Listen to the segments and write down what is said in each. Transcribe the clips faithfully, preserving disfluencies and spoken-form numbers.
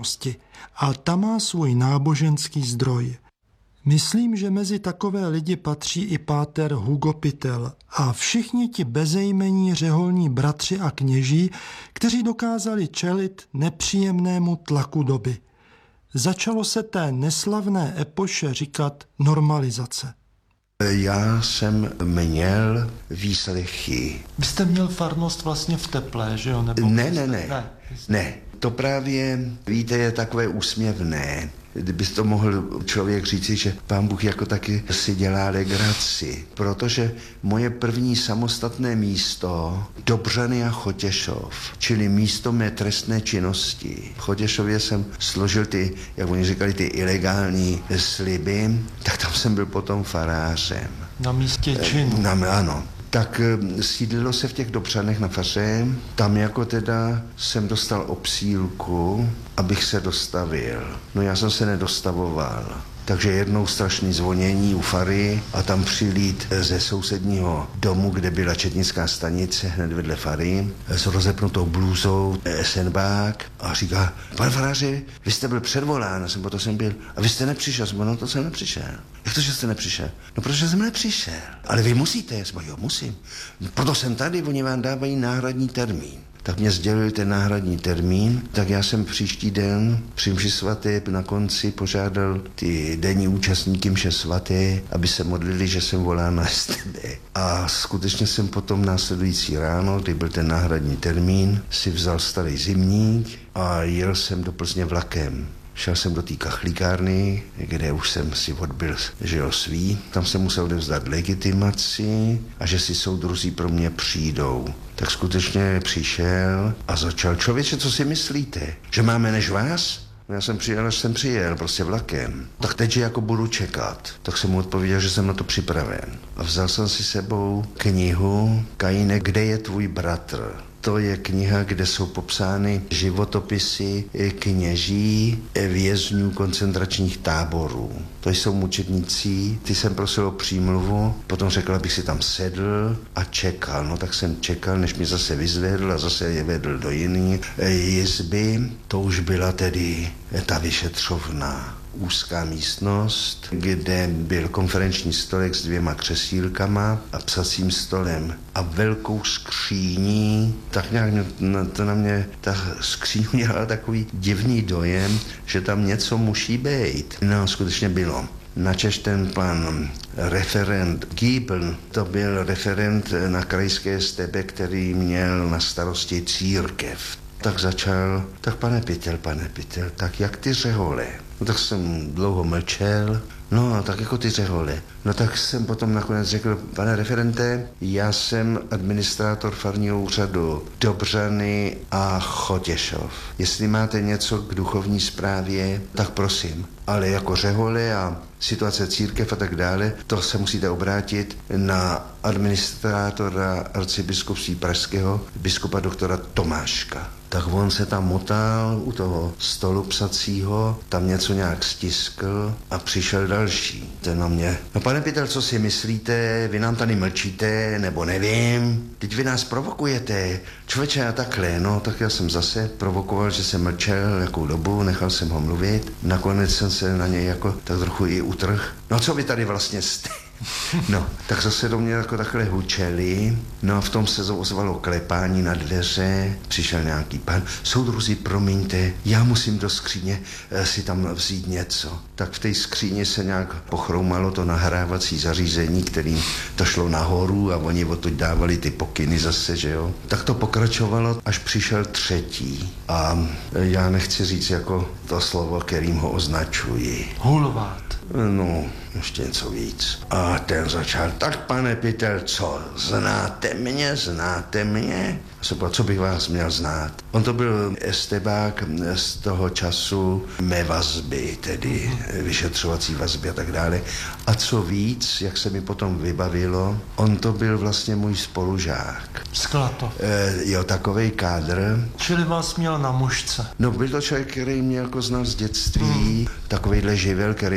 a ta má svůj náboženský zdroj. Myslím, že mezi takové lidi patří i páter Hugo Pytel a všichni ti bezejmení řeholní bratři a kněží, kteří dokázali čelit nepříjemnému tlaku doby. Začalo se té neslavné epoše říkat normalizace. Já jsem měl výslechy. Vy jste měl farnost vlastně v Teplé, že jo? Nebo ne, ne, ne, ne, ne. To právě, víte, je takové úsměvné. Kdyby to mohl člověk říci, že Pán Bůh jako taky si dělá legraci. Protože moje první samostatné místo, Dobřany a Chotěšov, čili místo mé trestné činnosti. V Chotěšově jsem složil ty, jak oni říkali, ty ilegální sliby, tak tam jsem byl potom farářem. Na místě činu. Na, ano. Tak sídlilo se v těch Dobřanech na faře. Tam jako teda jsem dostal obsílku, abych se dostavil. No já jsem se nedostavoval. Takže jednou strašný zvonění u fary a tam přilít ze sousedního domu, kde byla četnická stanice hned vedle fary, s rozepnutou blůzou esenbák a říká, pan faráři, vy jste byl předvolán, jsem potom jsem byl, a vy jste nepřišel, jsem byl, no to jsem nepřišel. Jak to, že jste nepřišel? No protože jsem nepřišel. Ale vy musíte, já jsem byl, jo, musím. Proto jsem tady, oni vám dávají náhradní termín. Tak mě sdělili ten náhradní termín, tak já jsem příští den při mši svaté na konci požádal ty denní účastníky mše svaté, aby se modlili, že jsem volán na S T B. A skutečně jsem potom následující ráno, kdy byl ten náhradní termín, si vzal starý zimník a jel jsem do Plzně vlakem. Šel jsem do té kachlíkárny, kde už jsem si odbyl, že jo, svý. Tam jsem musel odevzdat legitimaci a že si soudruzí pro mě přijdou. Tak skutečně přišel a začal, člověče, co si myslíte, že máme než vás? Já jsem přijel, až jsem přijel, prostě vlakem. Tak teď, že jako budu čekat. Tak jsem mu odpověděl, že jsem na to připraven. A vzal jsem si sebou knihu Kaine, kde je tvůj bratr? To je kniha, kde jsou popsány životopisy kněží vězňů koncentračních táborů. To jsou mučedníci, ty jsem prosil o přímluvu, potom řekl, abych si tam sedl a čekal. No tak jsem čekal, než mě zase vyzvedl a zase je vedl do jiné jizby. To už byla tedy ta vyšetřovna. Úzká místnost, kde byl konferenční stolek s dvěma křesílkama a psacím stolem a velkou skříní. Tak nějak to na mě, ta skříň dělala takový divný dojem, že tam něco musí být. No, skutečně bylo. Načež ten pan referent Giebel, to byl referent na krajské S T B, který měl na starosti církev. Tak začal, tak pane Pytel, pane Pytel, tak jak ty řehole? No tak jsem dlouho mlčel, no tak jako ty řehole. No tak jsem potom nakonec řekl, pane referente, já jsem administrátor farního úřadu Dobřany a Chotěšov. Jestli máte něco k duchovní správě, tak prosím. Ale jako řehole a situace církev a tak dále, to se musíte obrátit na administrátora arcibiskupství pražského, biskupa doktora Tomáška. Tak on se tam motal u toho stolu psacího, tam něco nějak stiskl a přišel další. Ten na mě, no pane Pytel, co si myslíte, vy nám tady mlčíte, nebo nevím, teď vy nás provokujete, člověče a takhle, no tak já jsem zase provokoval, že jsem mlčel jakou dobu, nechal jsem ho mluvit, nakonec jsem se na něj jako tak trochu i utrhl. No co vy tady vlastně jste? No, tak zase do mě jako takhle hučeli, no a v tom se ozvalo klepání na dveře, přišel nějaký pán, soudruzi, promiňte, já musím do skříně si tam vzít něco. Tak v té skříně se nějak pochroumalo to nahrávací zařízení, kterým to šlo nahoru a oni odtud dávali ty pokyny zase, že jo. Tak to pokračovalo, až přišel třetí a já nechci říct jako to slovo, kterým ho označuji. Hulvát. No, ještě něco víc. A ten začal, tak pane Pytel, co, znáte mě, znáte mě? A co bych vás měl znát? On to byl estebák z toho času mé vazby, tedy vyšetřovací vazby a tak dále. A co víc, jak se mi potom vybavilo, on to byl vlastně můj spolužák. Sklatov. E, jo, takovej kádr. Čili vás měl na mužce. No, byl to člověk, který mě jako znal z dětství, hmm. takovejhle živel, který ministr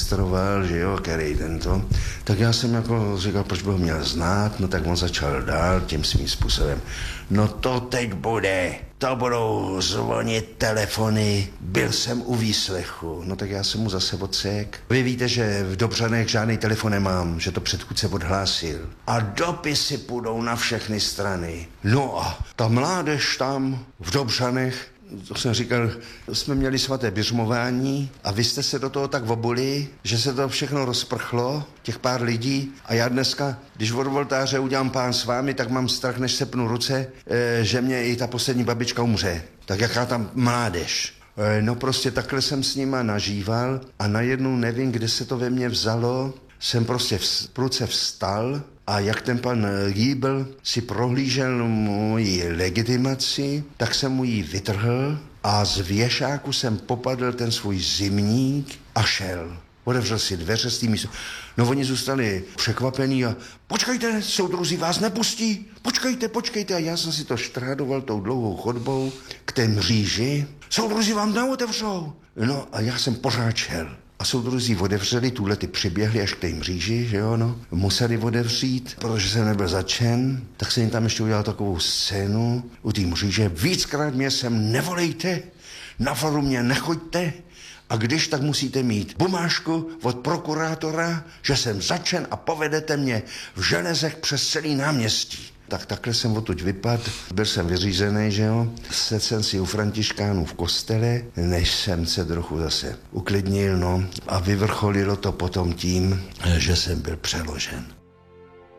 registroval, že jo, který tento, tak já jsem jako říkal, proč by ho měl znát, no tak on začal dál tím svým způsobem. No to teď bude, to budou zvonit telefony, byl jsem u výslechu, no tak já jsem mu zase odsek. Vy víte, že v Dobřanech žádný telefon nemám, že to předchůdce odhlásil. A dopisy půjdou na všechny strany. No a ta mládež tam v Dobřanech, to jsem říkal, jsme měli svaté běžmování a vy jste se do toho tak obuli, že se to všechno rozprchlo, těch pár lidí a já dneska, když od oltáře udělám pán s vámi, tak mám strach, než sepnu ruce, že mě i ta poslední babička umře. Tak jaká tam mládež. No prostě takhle jsem s nima nažíval a najednou nevím, kde se to ve mně vzalo, jsem prostě v prudce vstal a jak ten pan Giebel si prohlížel moji legitimaci, tak jsem mu ji vytrhl a z věšáku jsem popadl ten svůj zimník a šel. Otevřel si dveře s tím. No oni zůstali překvapení a počkejte, soudruzi vás nepustí, počkejte, počkejte. A já jsem si to štrádoval tou dlouhou chodbou k té mříži. Soudruzi vám neotevřou. No a já jsem pořád šel. A soudruzi otevřeli, tuhle ty přiběhli až k té mříži, že jo, no. Museli otevřít, protože jsem nebyl začen, tak jsem jim tam ještě udělal takovou scénu u té mříže. Víckrát mě sem nevolejte, na faru mě nechoďte a když tak musíte mít bumášku od prokurátora, že jsem začen a povedete mě v železech přes celý náměstí. Tak takhle jsem odtud vypadl, byl jsem vyřízený, že jo, sedl jsem si u františkánů v kostele, než jsem se trochu zase uklidnil, no, a vyvrcholilo to potom tím, že jsem byl přeložen.